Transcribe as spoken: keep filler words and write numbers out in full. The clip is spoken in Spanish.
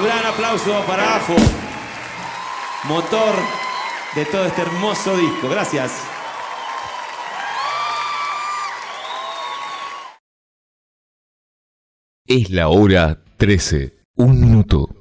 Gran aplauso para AFO, motor de todo este hermoso disco. Gracias. Es la hora trece. Un minuto.